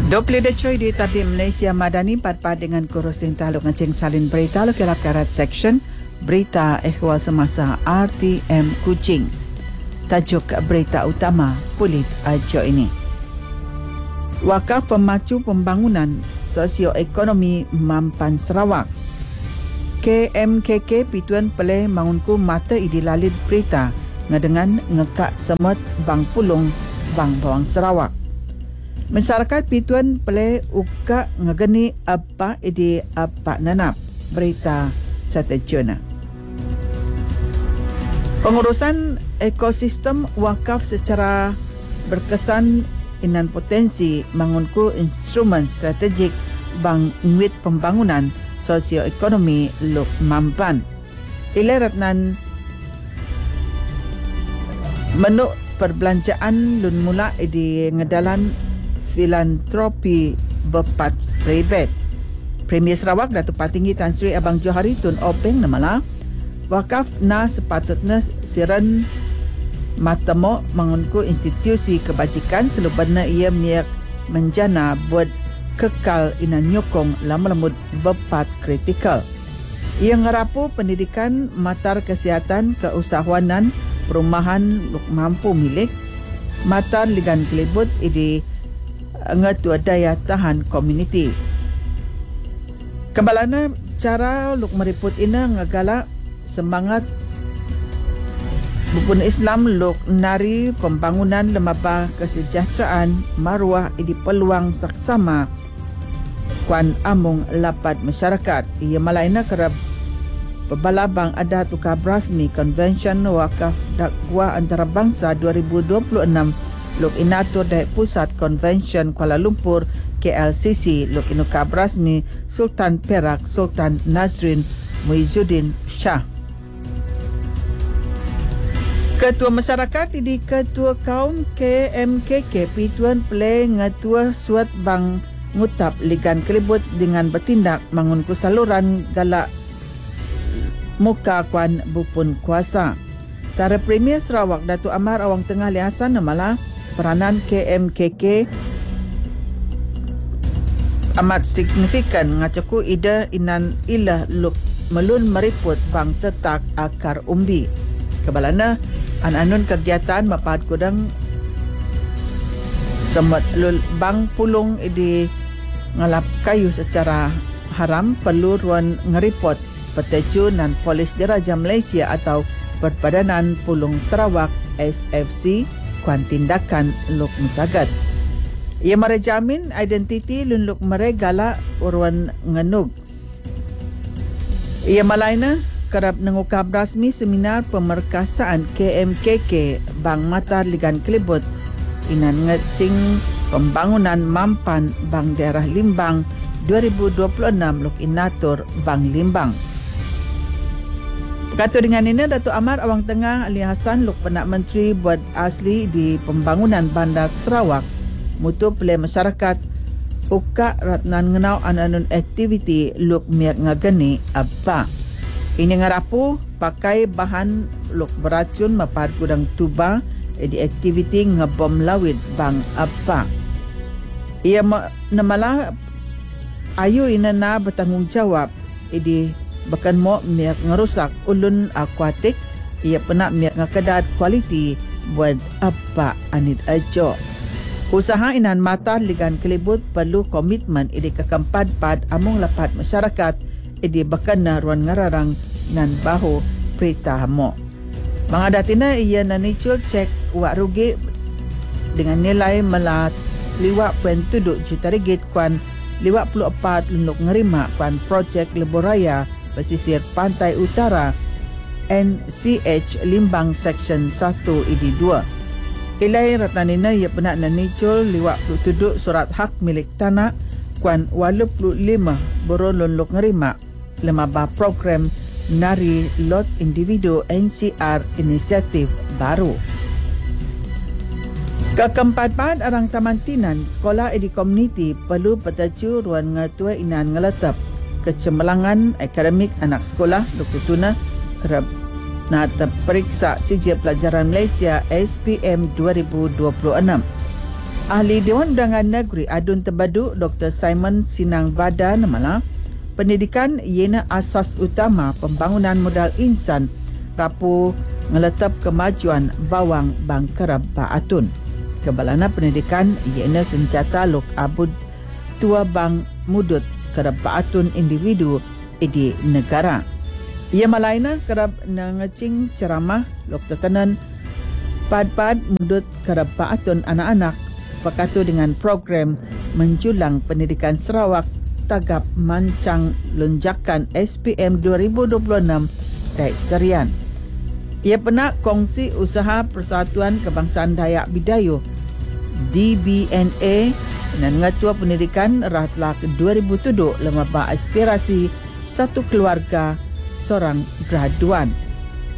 20 Decoy di Tabib Malaysia Madani padpad dengan Kurusin Taluk Ngecing Salin Berita Lokilap Karat Section Berita Ehwal Semasa RTM Kuching. Tajuk berita utama Pulit Ajo ini. Wakaf Pemacu Pembangunan Sosioekonomi Mampan Sarawak. KMKK Pituan Peleh Mangunku Mata Idilalid Berita Ngedengan Ngekak Semut Bang Pulung Bang Bawang Sarawak. Masyarakat Pituan Peleh Uka Ngegeni Apa Idi Apa Nanap. Berita Satejuna. Pengurusan ekosistem wakaf secara berkesan inan potensi mangunku instrumen strategik bang ngwit pembangunan sosioekonomi luk mampan. Ileratnan menuk perbelanjaan lun mula di ngedalan filantropi bepat pribad. Premier Sarawak Datuk Patinggi Tan Sri Abang Johari Tun Openg namalah wakaf na sepatutnya siran matamo mengunku institusi kebajikan selubana ia miak menjana buat kekal inan nyokong lama-lemut bepat kritikal. Ia ngerapu pendidikan matar kesihatan keusahawanan perumahan luk mampu milik matar ligan kelibut idi ngetua daya tahan komuniti. Kembalana cara luk meriput ina ngagala semangat bupun Islam luk nari pembangunan lembaga kesejahteraan maruah idi peluang saksama kuan amung lapat masyarakat. Ia malaina kerap pebalabang adat ukab rasmi Convention Wakaf Dakwah Antarabangsa 2026 luk inatur dari Pusat Convention Kuala Lumpur KLCC luk inukab rasmi Sultan Perak Sultan Nazrin Muizuddin Shah. Ketua Masyarakat di Ketua Kaum KMKK Pituan Peleh Ngetua Suat Bang Ngutap Ligan Kelibut dengan bertindak mangunku saluran galak muka kuan bupun kuasa. Tara Premier Sarawak Datuk Amar Awang Tengah Liasan namalah peranan KMKK amat signifikan ngacaku ida inan ilah luk melun meriput bang tetak akar umbi. Kebalana an-anun kegiatan mapad kudang semut lul bang pulung di ngalap kayu secara haram perlu ruan ngeripot Peteju dan Polis Diraja Malaysia atau Perpadanan Pulung Sarawak SFC kuan tindakan luk misagat. Ia merejamin identiti lun luk meregala uruan ngenug. Ia malaina kerap nengukab rasmi seminar pemerkasaan KMKK Bang Matar Ligan Kelibut inan ngecing pembangunan mampan Bang Daerah Limbang 2026 luk inatur Bang Limbang. Kata dengan ini Datuk Amar Awang Tengah Ali Hassan luk Penak Menteri buat asli di pembangunan Bandar Sarawak mutu pelai masyarakat uka ratnan ngenau an-anun aktiviti luk miak ngageni apa. Ini ngarapu pakai bahan luk beracun mapad gudang tuba di aktiviti ngebom lawit bang apa. Ia namalah ayu inana bertanggungjawab di bahkan mau miak ngerusak ulun akuatik. Ia pernah miak ngakedat kualiti buat apa anit ajo. Usaha inan mata ligan kelibut perlu komitmen idi kekempad pad amung lapat masyarakat idi bahkan ruan ngararang nan bahu perita mo. Mangadatina ia nanicul cek wak rugi dengan nilai melat liwak $20 juta kuan 54 lunduk ngerima kuan projek Leboraya pesisir pantai utara NCH Limbang Section 1 idi 2. Ilai ratanina ia pernah nanicul liwak tuduk surat hak milik tanah kuan 85 berolon luk ngerima lemabah program nari lot individu NCR inisiatif baru. Keempat arang tamantinan sekolah edi komuniti perlu petaju ruan ngatua inan ngeletap kecemerlangan akademik anak sekolah Lukutuna kerap na terperiksa sijil pelajaran Malaysia SPM 2026. Ahli Dewan Undangan Negeri Adun Terbadu Dr. Simon Sinang Bada namala pendidikan iena asas utama pembangunan modal insan rapu ngeletap kemajuan bawang bang kerab Baatun. Kebalana pendidikan iena senjata luk abud tua bang mudut kerab Baatun individu di negara. Ia malaina kerab nangecing ceramah luk tetanan pad-pad mudut kerab Baatun anak-anak pakatu dengan program menjulang pendidikan Sarawak tagap mancang lonjakan SPM 2026 Daik Serian. Ia pernah kongsi usaha Persatuan Kebangsaan Dayak Bidayuh DBNA dan Ngatua Pendidikan Ratlak 2007 lemaba aspirasi satu keluarga seorang graduan.